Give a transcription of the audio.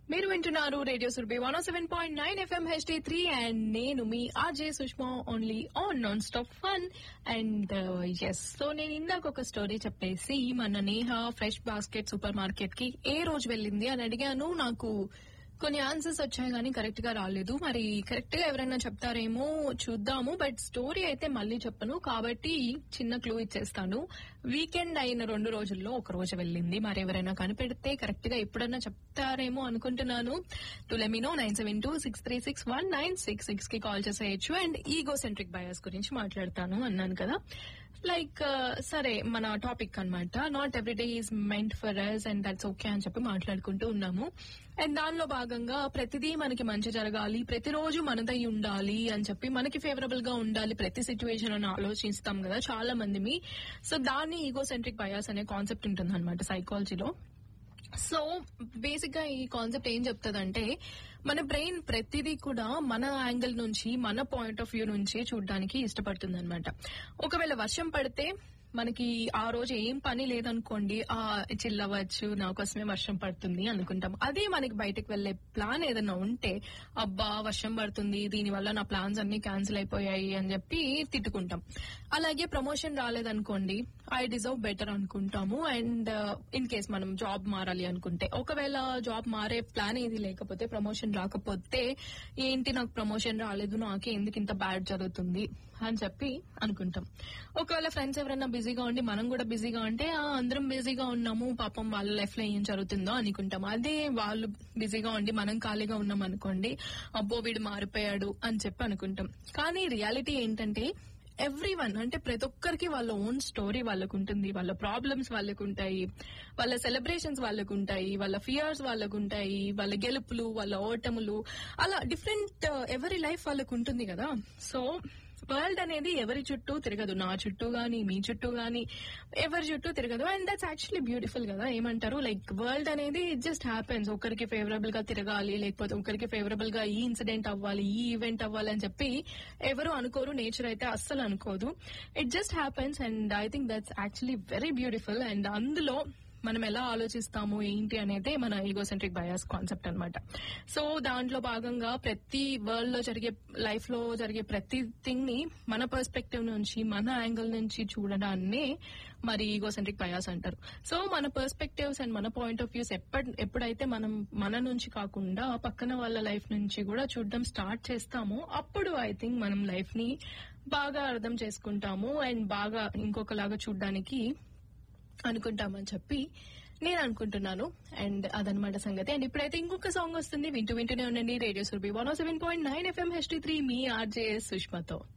మీరు వింటున్నారు radio Surbhi 107.9 FM HD3 and నేను మీ RJ Sushma only on non stop fun and yes so నేను ఇందాక ఒక స్టోరీ చెప్పేసి మన Neha fresh basket super market కి ఏ రోజు వెళ్ళింది అని అడిగాను. నాకు కొన్ని ఆన్సర్స్ వచ్చాయి కానీ కరెక్ట్ గా రాలేదు. మరి కరెక్ట్ గా ఎవరైనా చెప్తారేమో చూద్దాము. బట్ స్టోరీ అయితే మళ్ళీ చెప్పను కాబట్టి చిన్న క్లూ ఇచ్చేస్తాను. వీకెండ్ అయిన 2 రోజుల్లో ఒక రోజు వెళ్ళింది. మరి ఎవరైనా కనిపెడితే కరెక్ట్ గా ఎప్పుడన్నా చెప్తారేమో అనుకుంటున్నాను. టు లెట్ మీ నో 972-636-1966 కి కాల్ చేసేయచ్చు. అండ్ ఈగో సెంట్రిక్ బయాస్ గురించి మాట్లాడతాను అన్నాను కదా. లైక్ సరే మన టాపిక్ అన్నమాట. Not every day is meant for us and that's okay అని చెప్పి మాట్లాడుకుంటూ ఉన్నాము. అండ్ దానిలో భాగంగా ప్రతిదీ మనకి మంచి జరగాలి, ప్రతిరోజు మనదై ఉండాలి అని చెప్పి మనకి ఫేవరబుల్ గా ఉండాలి ప్రతి సిచ్యువేషన్ అని ఆలోచిస్తాం కదా చాలా మంది. సో దాన్ని ఈగో సెంట్రిక్ బయాస్ అనే కాన్సెప్ట్ ఉంటుంది అనమాట సైకాలజీలో. సో బేసిక్ గా ఈ కాన్సెప్ట్ ఏం చెప్తుందంటే మన బ్రెయిన్ ప్రతిదీ కూడా మన యాంగిల్ నుంచి మన పాయింట్ ఆఫ్ వ్యూ నుంచి చూడడానికి ఇష్టపడుతుంది అనమాట. ఒకవేళ వర్షం పడితే మనకి ఆ రోజు ఏం పని లేదనుకోండి, చిల్లవచ్చు నా కోసమే వర్షం పడుతుంది అనుకుంటాం. అదే మనకి బయటకు వెళ్లే ప్లాన్ ఏదైనా ఉంటే అబ్బా వర్షం పడుతుంది దీని వల్ల నా ప్లాన్స్ అన్ని క్యాన్సిల్ అయిపోయాయి అని చెప్పి తిట్టుకుంటాం. అలాగే ప్రమోషన్ రాలేదనుకోండి ఐ డిజర్వ్ బెటర్ అనుకుంటాము. అండ్ ఇన్ కేస్ మనం జాబ్ మారాలి అనుకుంటే ఒకవేళ జాబ్ మారే ప్లాన్ ఏది లేకపోతే ప్రమోషన్ రాకపోతే ఏంటి నాకు ప్రమోషన్ రాలేదు నాకే ఎందుకు ఇంత బ్యాడ్ జరుగుతుంది అని చెప్పి అనుకుంటాం. ఒకవేళ ఫ్రెండ్స్ ఎవరైనా బిజీగా ఉండి మనం కూడా బిజీగా ఉంటే అందరం బిజీగా ఉన్నాము పాపం వాళ్ళ లైఫ్ లో ఏం జరుగుతుందో అనుకుంటాం. అదే వాళ్ళు బిజీగా ఉండి మనం ఖాళీగా ఉన్నాం అనుకోండి అబ్బో వీడు మారిపోయాడు అని చెప్పి అనుకుంటాం. కానీ రియాలిటీ ఏంటంటే ఎవ్రీవన్ అంటే ప్రతి ఒక్కరికి వాళ్ళ ఓన్ స్టోరీ వాళ్ళకు ఉంటుంది, వాళ్ళ ప్రాబ్లమ్స్ వాళ్ళకు ఉంటాయి, వాళ్ళ సెలబ్రేషన్స్ వాళ్ళకు ఉంటాయి, వాళ్ళ ఫియర్స్ వాళ్ళకు ఉంటాయి, వాళ్ళ గెలుపులు వాళ్ళ ఓటములు అలా డిఫరెంట్ ఎవరి లైఫ్ వాళ్ళకు ఉంటుంది కదా. సో వరల్డ్ అనేది ఎవరి చుట్టూ తిరగదు, నా చుట్టూ గానీ మీ చుట్టూ గానీ ఎవరి చుట్టూ తిరగదు. అండ్ దట్స్ యాక్చువల్లీ బ్యూటిఫుల్ కదా. ఏమంటారు లైక్ వరల్డ్ అనేది ఇట్ జస్ట్ హ్యాపెన్స్. ఒకరికి ఫేవరబుల్ గా తిరగాలి లేకపోతే ఒకరికి ఫేవరబుల్ గా ఈ ఇన్సిడెంట్ అవ్వాలి ఈ ఈవెంట్ అవ్వాలి అని చెప్పి ఎవరు అనుకోరు. నేచర్ అయితే అస్సలు అనుకోదు. It just happens and I think that's actually very beautiful. And అందులో మనం ఎలా ఆలోచిస్తాము ఏంటి అనేది మన ఈగోసెంట్రిక్ బయాస్ కాన్సెప్ట్ అన్నమాట. సో దాంట్లో భాగంగా ప్రతి వరల్డ్ లో జరిగే లైఫ్ లో జరిగే ప్రతి థింగ్ ని మన పర్స్పెక్టివ్ నుంచి మన యాంగిల్ నుంచి చూడడాన్ని మరి ఈగోసెంట్రిక్ బయాస్ అంటారు. సో మన పర్స్పెక్టివ్స్ అండ్ మన పాయింట్ ఆఫ్ వ్యూస్ ఎప్పుడైతే మనం మన నుంచి కాకుండా పక్కన వాళ్ళ లైఫ్ నుంచి కూడా చూడడం స్టార్ట్ చేస్తామో అప్పుడు ఐ థింక్ మనం లైఫ్ ని బాగా అర్థం చేసుకుంటాము అండ్ బాగా ఇంకొకలాగా చూడడానికి అనుకుంటామని చెప్పి నేను అనుకుంటున్నాను. అండ్ అదనమాట సంగతి. అండ్ ఇప్పుడైతే ఇంకొక సాంగ్ వస్తుంది, వింటూనే ఉండండి రేడియో సురభి 107.9 FM HD3 మీ ఆర్జే సుష్మతో.